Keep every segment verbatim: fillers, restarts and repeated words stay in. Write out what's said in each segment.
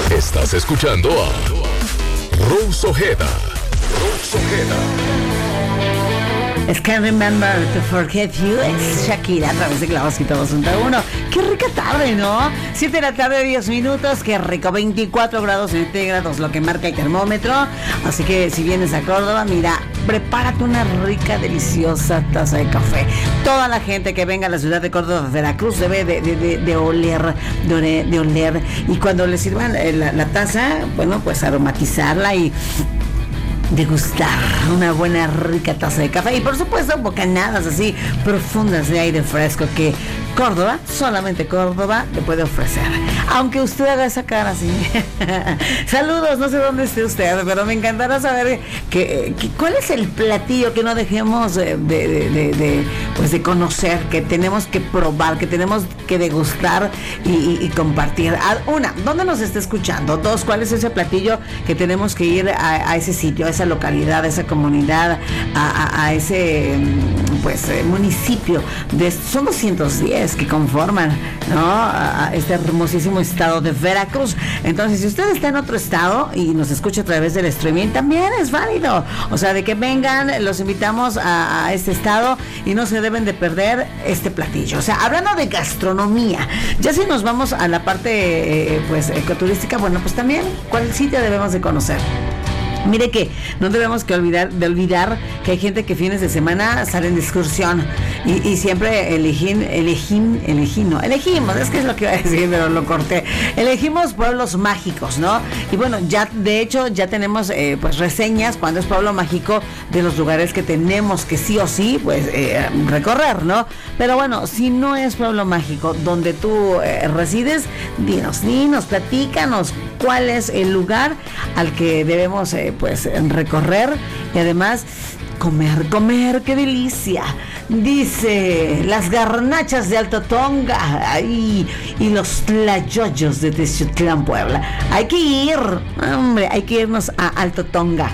Estás escuchando a Rose Ojeda. Rose Ojeda. Es Can't Remember to Forget You, es Shakira a través de Clavos y Todos junto a uno. Qué rica tarde, ¿no? siete de la tarde, diez minutos, qué rico, veinticuatro grados centígrados, lo que marca el termómetro. Así que si vienes a Córdoba, mira, prepárate una rica, deliciosa taza de café. Toda la gente que venga a la ciudad de Córdoba, Veracruz, debe de, de, de, de oler, de oler, de oler. Y cuando le sirvan la, la taza, bueno, pues aromatizarla y degustar una buena rica taza de café y por supuesto bocanadas así profundas de aire fresco que Córdoba, solamente Córdoba le puede ofrecer, aunque usted haga esa cara así. Saludos, no sé dónde esté usted, pero me encantará saber que, que, cuál es el platillo que no dejemos de, de, de, de, pues de conocer, que tenemos que probar, que tenemos que degustar y, y, y compartir. Una, ¿dónde nos está escuchando? Dos, ¿cuál es ese platillo que tenemos que ir a, a ese sitio, a esa localidad, a esa comunidad, a, a, a ese pues municipio? De, son doscientos diez que conforman, ¿no?, a este hermosísimo estado de Veracruz. Entonces, si usted está en otro estado y nos escucha a través del streaming, también es válido. O sea, de que vengan, los invitamos a, a este estado y no se deben de perder este platillo. O sea, hablando de gastronomía, ya si nos vamos a la parte eh, pues ecoturística, bueno, pues también, ¿cuál sitio debemos de conocer? Mire que no debemos que olvidar, de olvidar que hay gente que fines de semana salen de excursión y, y siempre elegin, elegin, elegin, no, elegimos, es que es lo que iba a decir, pero lo corté. Elegimos pueblos mágicos, ¿no? Y bueno, ya de hecho ya tenemos eh, pues reseñas cuando es pueblo mágico de los lugares que tenemos que sí o sí pues eh, recorrer, ¿no? Pero bueno, si no es pueblo mágico donde tú eh, resides, dinos, dinos, platícanos cuál es el lugar al que debemos eh, pues recorrer y además comer, comer, qué delicia. Dice las garnachas de Alto Tonga, ay, y los tlayoyos de Teciutlán, Puebla. Hay que ir, hombre, hay que irnos a Alto Tonga.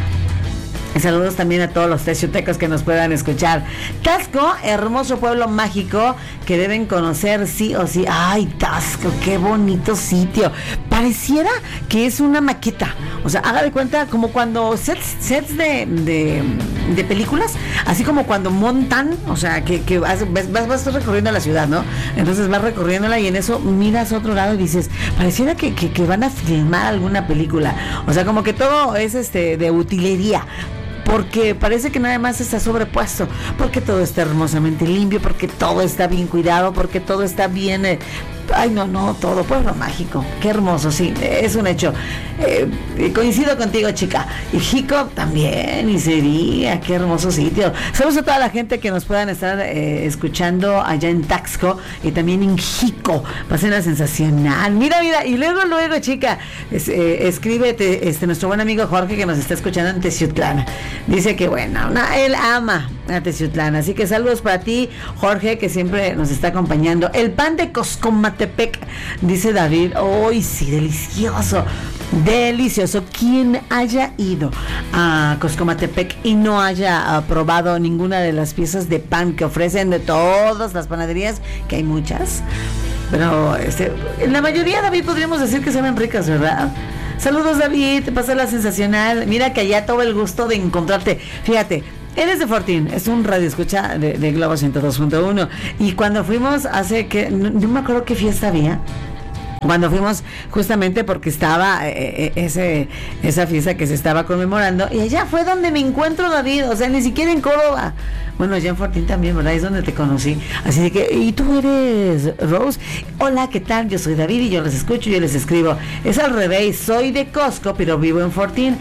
Saludos también a todos los teciutecos que nos puedan escuchar. Taxco, hermoso pueblo mágico que deben conocer sí o sí. Ay, Taxco, qué bonito sitio. Pareciera que es una maqueta. O sea, haga de cuenta como cuando sets, sets de, de, de películas, así como cuando montan, o sea, que, que vas, vas, vas recorriendo la ciudad, ¿no? Entonces vas recorriéndola y en eso miras a otro lado y dices, pareciera que, que, que van a filmar alguna película. O sea, como que todo es este de utilería, porque parece que nada más está sobrepuesto, porque todo está hermosamente limpio, porque todo está bien cuidado, porque todo está bien, eh, ay no, no, todo, pueblo mágico, qué hermoso, sí, es un hecho. Eh, coincido contigo, chica. Y Jico también, y sería, qué hermoso sitio. Saludos a toda la gente que nos puedan estar eh, escuchando allá en Taxco y también en Jico. Pasen sensacional. Mira, mira, y luego, luego, chica, es, eh, escríbete, este, nuestro buen amigo Jorge que nos está escuchando en Teciutlán. Dice que bueno, no, él ama a Teciutlán, así que saludos para ti, Jorge, que siempre nos está acompañando. El pan de Coscomatepec, dice David. ¡Uy, sí, delicioso! Delicioso. Quien haya ido a Coscomatepec y no haya uh, probado ninguna de las piezas de pan que ofrecen de todas las panaderías, que hay muchas, pero este, en la mayoría, David, podríamos decir que saben ricas, ¿verdad? Saludos, David, te pasa la sensacional. Mira que allá todo el gusto de encontrarte. Fíjate, eres de Fortín, es un radio escucha de, de Globo ciento dos punto uno. Y cuando fuimos hace que, no, no me acuerdo qué fiesta había. Cuando fuimos justamente porque estaba eh, ese esa fiesta que se estaba conmemorando, y allá fue donde me encuentro, David, o sea, ni siquiera en Córdoba. Bueno, allá en Fortín también, ¿verdad? Es donde te conocí. Así que, ¿y tú eres Rose? Hola, ¿qué tal? Yo soy David y yo les escucho y yo les escribo. Es al revés, soy de Costco, pero vivo en Fortín.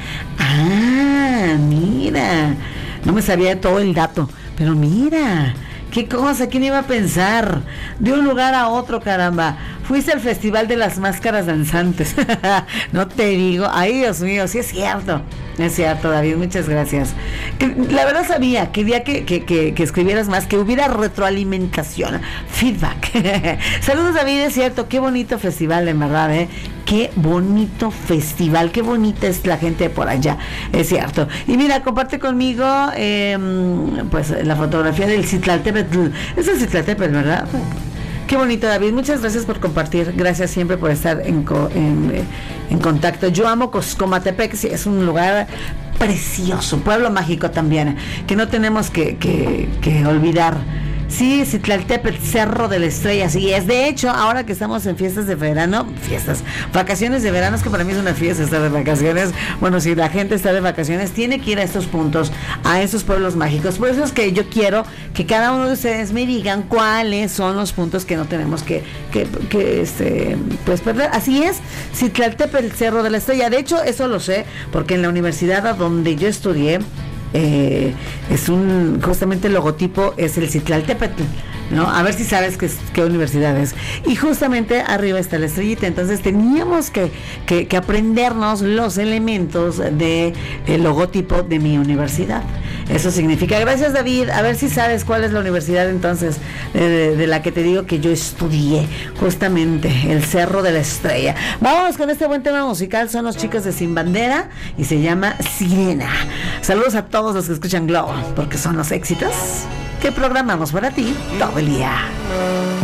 Ah, mira. No me sabía todo el dato, pero mira. ¿Qué cosa? ¿Quién iba a pensar? De un lugar a otro, caramba. Fuiste al Festival de las Máscaras Danzantes. No te digo. Ay, Dios mío, sí es cierto. Es cierto, David, muchas gracias. La verdad sabía, quería que, que, que, que escribieras más, que hubiera retroalimentación, feedback. Saludos, David, es cierto, qué bonito festival, en verdad, ¿eh? Qué bonito festival, qué bonita es la gente por allá, es cierto. Y mira, comparte conmigo, eh, pues, la fotografía del Citlaltépetl. Es el Citlaltépetl, ¿verdad? Qué bonito, David. Muchas gracias por compartir. Gracias siempre por estar en, co- en, en contacto. Yo amo Coscomatepec, sí, es un lugar precioso, pueblo mágico también, que no tenemos que, que, que olvidar. Sí, Citlaltépetl, Cerro de la Estrella, sí es. De hecho, ahora que estamos en fiestas de verano, fiestas, vacaciones de verano, es que para mí es una fiesta estar de vacaciones. Bueno, si la gente está de vacaciones, tiene que ir a estos puntos, a estos pueblos mágicos. Por eso es que yo quiero que cada uno de ustedes me digan cuáles son los puntos que no tenemos que, que, que este, pues perder. Así es, Citlaltépetl, Cerro de la Estrella. De hecho, eso lo sé, porque en la universidad a donde yo estudié, Eh, es un, justamente el logotipo es el Citlaltépetl, ¿no? A ver si sabes qué, qué universidad es. Y justamente arriba está la estrellita. Entonces teníamos que, que, que aprendernos los elementos del logotipo de mi universidad. Eso significa, gracias David, a ver si sabes cuál es la universidad entonces de, de, de la que te digo que yo estudié, justamente el Cerro de la Estrella. Vamos con este buen tema musical, son los chicos de Sin Bandera y se llama Sirena. Saludos a todos los que escuchan Globo, porque son los éxitos que programamos para ti todo el día.